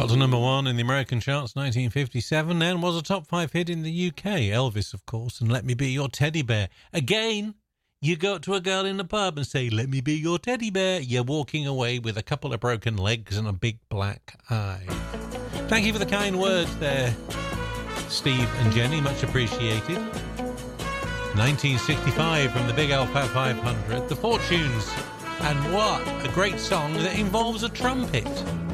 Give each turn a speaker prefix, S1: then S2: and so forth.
S1: Got to number one in the American charts 1957 and was a top 5 hit in the UK. Elvis, of course, and Let Me Be Your Teddy Bear. Again, you go up to a girl in the pub and say, let me be your teddy bear. You're walking away with a couple of broken legs and a big black eye. Thank you for the kind words there, Steve and Jenny. Much appreciated. 1965 from the Big Alpha 500, The Fortunes. And what a great song that involves a trumpet.